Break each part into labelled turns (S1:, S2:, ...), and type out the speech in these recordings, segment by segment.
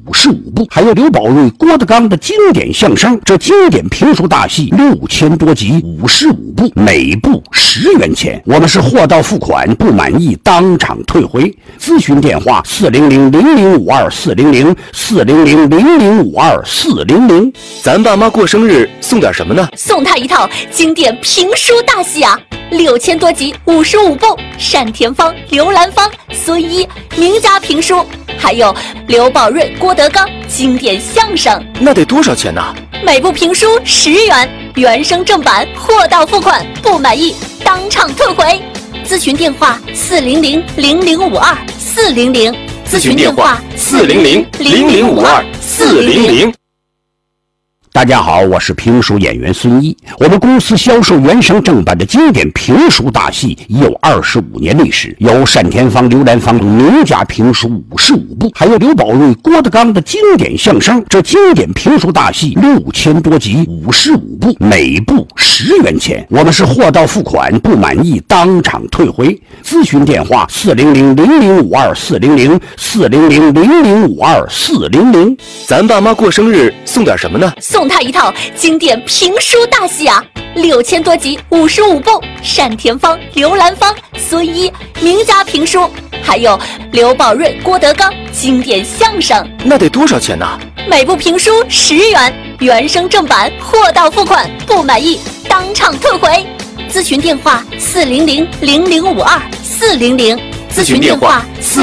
S1: 55部，还有刘宝瑞、郭德纲的经典相声。这经典评书大戏6000多集，55部，每部10元钱。我们是货到付款，不满意当场退回。咨询电话400-0052-400，400-0052-400。
S2: 咱爸妈过生日送点什么呢？
S3: 送他一套经典评书大戏啊，6000多集，55部，单田芳、刘兰芳、孙一名家评书，还有刘宝瑞、郭德纲经典相声。
S2: 那得多少钱呢？
S3: 每部评书10元，原声正版，货到付款，不满意当场退回。咨询电话400-0052-400，
S2: 咨询电话400-0052-400。
S1: 大家好，我是评书演员孙一。我们公司销售原声正版的经典评书大戏已有25年历史，有单田芳、刘兰芳名家评书55部，还有刘宝瑞、郭德纲的经典相声。这经典评书大戏6000多集，55部，每部10元钱。我们是货到付款，不满意当场退回。咨询电话400-0052-400， 400-0052-400。
S2: 咱爸妈过生日送点什么呢？
S3: 送他一套经典评书大戏啊，6000多集，55部，单田芳、刘兰芳、孙一名家评书，还有刘宝瑞、郭德纲经典相声。
S2: 那得多少钱呢？
S3: 每部评书10元，原声正版，货到付款，不满意当场退回。咨询电话400-0052-400，
S2: 咨询电话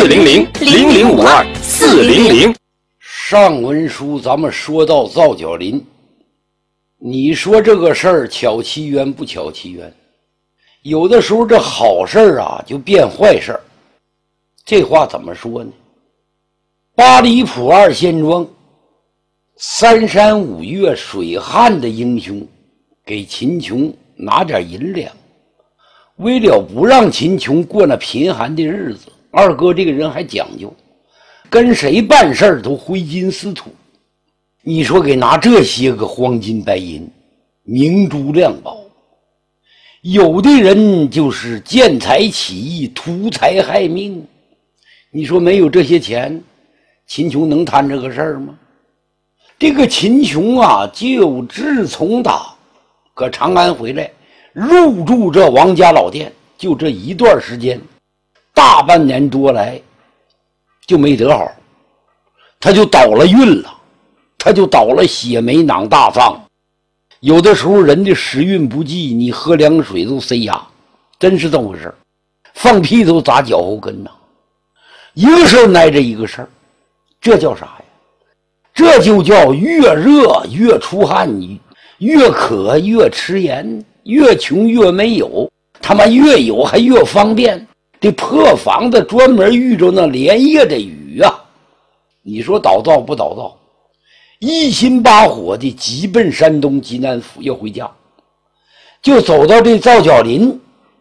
S2: 400-0052-400。
S4: 上文书咱们说到皂角林，你说这个事儿巧其冤不巧其冤，有的时候这好事儿啊就变坏事儿。这话怎么说呢？八里铺二县庄3山5岳水旱的英雄给秦琼拿点银两，为了不让秦琼过那贫寒的日子，二哥这个人还讲究，跟谁办事儿都挥金似土。你说给拿这些个黄金白银、明珠亮宝，有的人就是见财起意，图财害命。你说没有这些钱，秦琼能谈这个事儿吗？这个秦琼啊，就自从打搁长安回来，入住这王家老店，就这一段时间，大半年多来就没得好，他就倒了运了，他就倒了血霉囊大脏。有的时候人的时运不济，你喝凉水都塞牙，真是这么回事，放屁都砸脚后跟呐。一个事儿挨着一个事儿，这叫啥呀？这就叫越热越出汗，越渴越吃盐，越穷越没有，他妈越有还越方便。这破房子专门遇着那连夜的雨啊，你说倒灶不倒灶？一心八火的急奔山东济南府要回家，就走到这皂角林，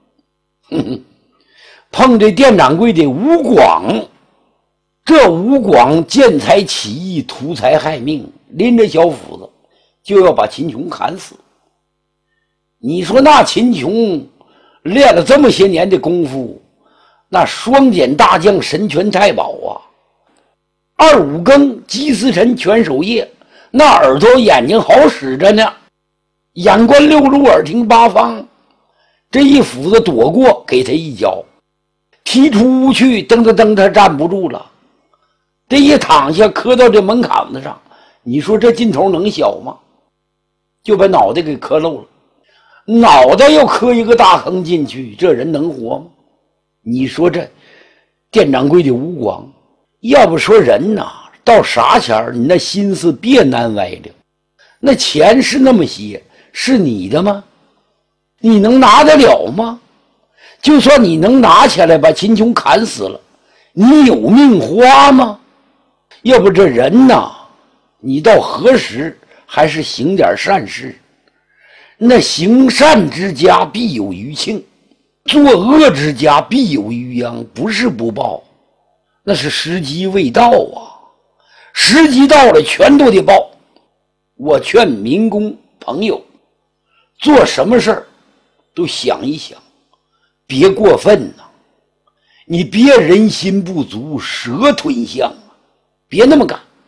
S4: 碰这店掌柜的吴广。这吴广见财起意，图财害命，拎着小斧子就要把秦琼砍死。你说那秦琼练了这么些年的功夫，那双锏大将神拳太保啊，二五更鸡司晨全守夜，那耳朵眼睛好使着呢，眼观六路，耳听八方。这一斧子躲过，给他一脚，踢出屋去，蹬他站不住了。这一躺下磕到这门槛子上，你说这劲头能小吗？就把脑袋给磕漏了，脑袋又磕一个大坑进去，这人能活吗？你说这店掌柜的吴广，要不说人呐，到啥前儿你那心思别难歪了，那钱是那么些，是你的吗？你能拿得了吗？就算你能拿起来把秦琼砍死了，你有命花吗？要不这人呐，你到何时还是行点善事？那行善之家必有余庆，作恶之家必有余殃，不是不报，那是时机未到啊！时机到了，全都得报。我劝民工朋友，做什么事儿都想一想，别过分呐！你别人心不足蛇吞象啊，别那么干。